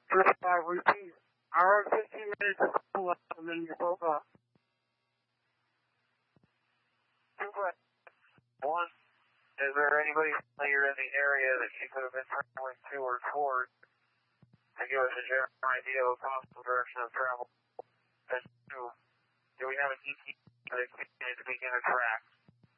repeat. Hour and 15 minutes of school left, and then you're both up. 2 questions. 1, is there anybody familiar in the area that she could have been traveling to or towards to give us a general idea of a possible direction of travel? And 2, do we have an ETA that continues to begin a track?